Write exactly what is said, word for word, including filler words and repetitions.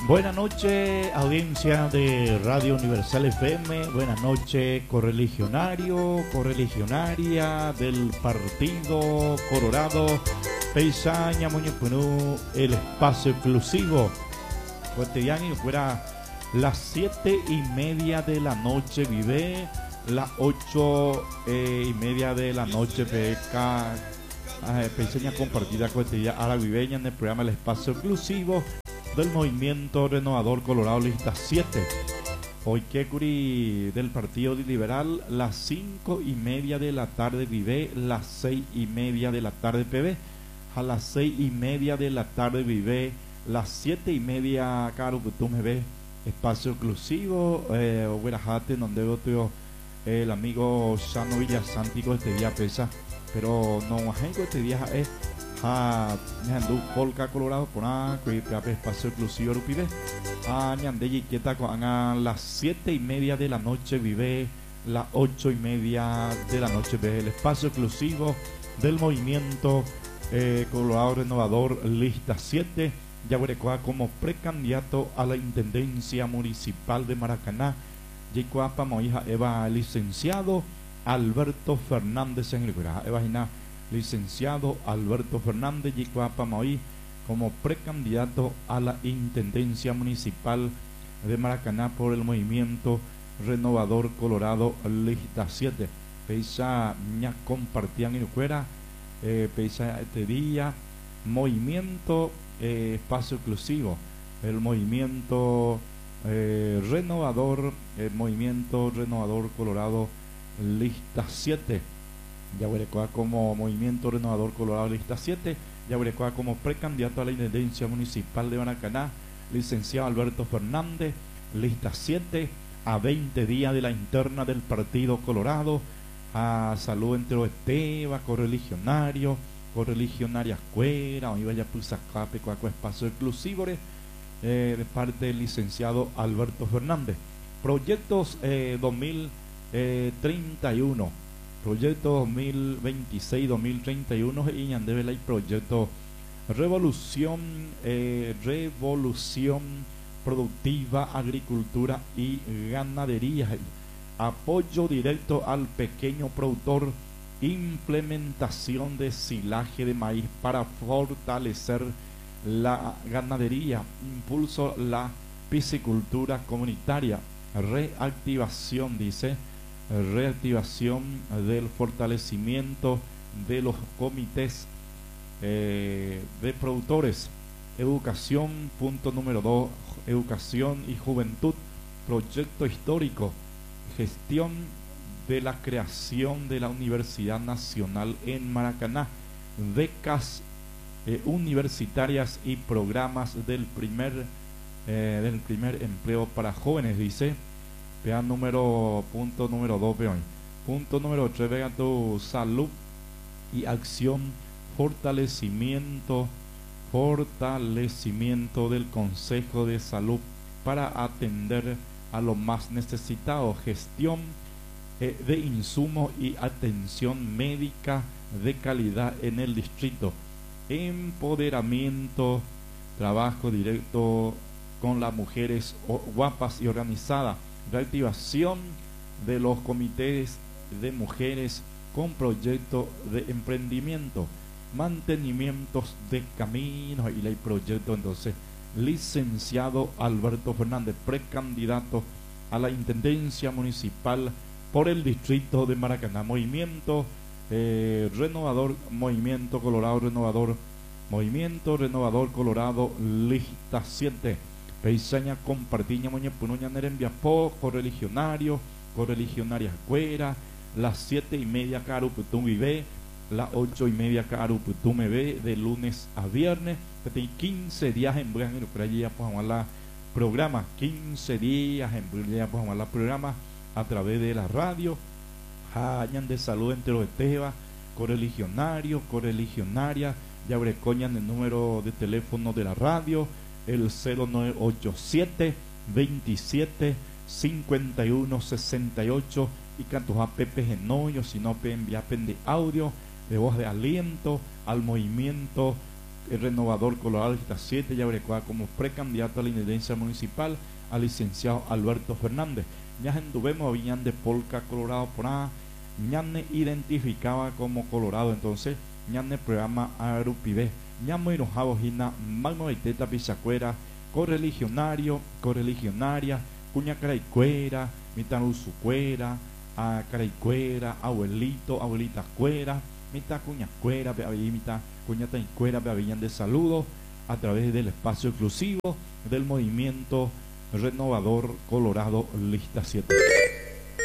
Buenas noches, audiencia de Radio Universal F M. Buenas noches, correligionario, correligionaria del Partido Colorado. Peisaña Muñepunú, el espacio exclusivo. Cotidiano fuera las siete y media de la noche, vive las ocho eh, y media de la noche, peca. Eh, Peisaña compartida cotidiana a la viveña en el programa El Espacio Exclusivo del Movimiento Renovador Colorado, lista siete. Hoy Kekuri del Partido Liberal, las cinco y media de la tarde vive, las seis y media de la tarde P B, a las seis y media de la tarde vive, las siete y media caro que tú me ves, espacio exclusivo, eh, Huerajate, donde veo el amigo Sano Villasantico este día pesa, pero no ajenco este día es a Ñandú Polka Colorado por a espacio exclusivo Rupibe a Ñande y quieta con a las siete y media de la noche vive, las ocho y media de la noche ve el espacio exclusivo del Movimiento eh, Colorado Renovador, lista siete. Yaguarecoa como precandidato a la Intendencia Municipal de Maracaná. Yicuapa Moija Eva, licenciado Alberto Fernández en el Eva Gina, licenciado Alberto Fernández Yicuapa Moí como precandidato a la Intendencia Municipal de Maracaná por el Movimiento Renovador Colorado, lista siete. Peisa ña compartían en Ucuera, eh, Peisa este día, Movimiento eh, Espacio Exclusivo, el Movimiento eh, Renovador, el Movimiento Renovador Colorado, lista siete. Yaguarecoa como Movimiento Renovador Colorado, lista siete. Yaguarecoa como precandidato a la Intendencia Municipal de Maracaná, licenciado Alberto Fernández, lista siete. A veinte días de la interna del Partido Colorado, a salud entre los Esteba, correligionario, correligionaria cuera, o iba ya pusacape, cuaco espacio exclusivo eh, de parte del licenciado Alberto Fernández. Proyectos eh, dos mil treinta y uno, proyecto dos mil veintiséis dos mil treinta y uno y Ñandevela y proyecto revolución eh, revolución productiva, agricultura y ganadería, apoyo directo al pequeño productor, implementación de silaje de maíz para fortalecer la ganadería, impulso la piscicultura comunitaria, reactivación, dice, reactivación del fortalecimiento de los comités eh, de productores, educación, punto número dos, educación y juventud, proyecto histórico, gestión de la creación de la Universidad Nacional en Maracaná, becas eh, universitarias y programas del primer eh, del primer empleo para jóvenes, dice. Vean número, punto número dos, vean. Punto número tres, vean tu salud y acción, fortalecimiento, fortalecimiento del Consejo de Salud para atender a los más necesitados, gestión eh, de insumos y atención médica de calidad en el distrito, empoderamiento, trabajo directo con las mujeres guapas y organizadas, reactivación de los comités de mujeres con proyectos de emprendimiento, mantenimientos de caminos y el proyecto. Entonces, licenciado Alberto Fernández, precandidato a la Intendencia Municipal por el distrito de Maracaná, Movimiento eh, Renovador, Movimiento Colorado Renovador, Movimiento Renovador Colorado, lista siete. Peisaña compartiña Muñepunuña Nerembiapó, correligionario, correligionaria cuera, las siete y media Caru Putum Vive, las ocho y media Caru Putum me ve, de lunes a viernes, quince días en Brian y por allí ya podemos la programa, quince días en Brian ya podemos la programa a través de la radio, hayan de salud entre los Esteba, correligionario, correligionaria, ya brecoñan el número de teléfono de la radio, el cero nueve ocho siete, veintisiete, cincuenta y uno, sesenta y ocho y cantos a Pepe Genoyo, si no enviapen de audio, de voz de aliento al movimiento el renovador Colorado Lista siete, Yabarecoa, como precandidato a la intendencia municipal al licenciado Alberto Fernández. Ya tuvimos a Viñán de Polca, Colorado, por ahí, Ñane identificaba como Colorado, entonces Ñane programa Arupibé, Ñamo Irojabo Gina, Magno Baiteta Pichacuera, correligionario, correligionaria, Cuña Caraicuera, Mitad Usucuera, a Caraicuera, abuelito, abuelita Cuera, Mitad Cuña Cuera, Mitad Cuña Taicuera, Viñán de saludos a través del espacio exclusivo del movimiento renovador Colorado Lista siete.